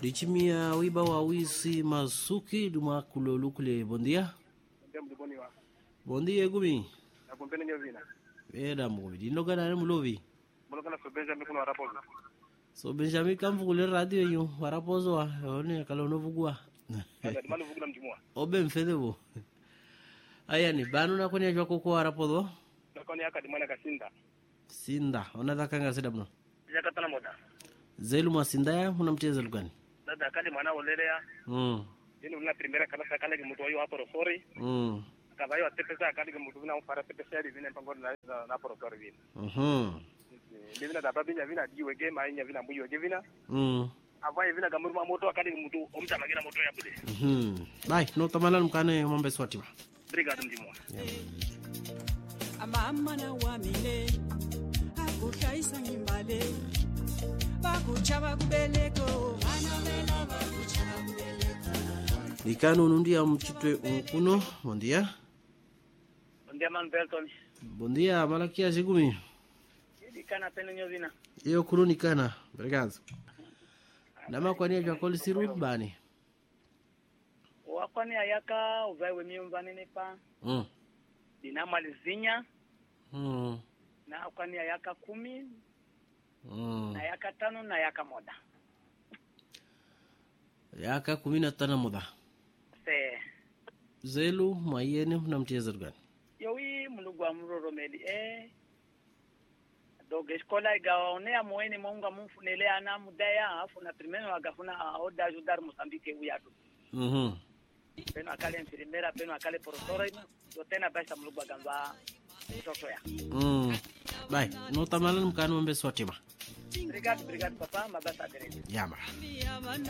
Lichimia wiba wa wisi masuki duma kulolukule. Bom dia. Bom dia, Gumi. Nakumpeni nyovina. Veda mgumi. Dino gana ne mulovi. Mulokana so Benjamin kuno warapozo. So Benjamin kamfu kule radio yu warapozo wa. One kalono vugua. Manu vugula mjimua. Obe mfedebo. Aya ni banu na kwenye jwako kwa warapozo. Nakoni yaka dimana kasinda. Sinda. Ona kanga seda mno. Jaka tana moda. Zelu masinda ya unamcheza lugani. Dada kali mwana olelea. Yini una primera kana sakala kimutu wayo hapo rosori. Kabayo atepesa kali kimutu vina ufara tepesa ya vina pango na porosori vina. Vina da babinya vina diwe game ainya vina mbuyo ge vina. Avai vina gamuruma moto akali kimutu omta magina moto ya bude. Bye, no tamala mkane mombe swati. Brigade mjimwa. Amama na wamile akukhaisa ngimbale bakuchaba kubeleko anamela bakuchaba kubeleko Likano nundia mchitwe unkuno. Bom dia. Bom dia man Belton. Bom dia, malakia Gumi. Kana peno nyovina. Iyo kurunikana. Obrigado. Nama kwa nia jwakoli siru bani. Wakwani ayaka uvawe miumbani nipa. Dinama lizinya. Na kwani ayaka 10. Na yaka 5 na yaka moda. Yaka 15 moda. Se. Zelu mayene mnamcheza gani? Yowi mulugwa muroro meli doge eskola igaonea muene monga mfunele ana mudaya afu na primero agafuna oda judar Mozambique uyado. Peno akale enfermera peno akale profesora yotena basta mulugwa gamba toto ya. Bye. No tamala mkano mombe swati ba. Brigade papa mabasa dereva. Yama.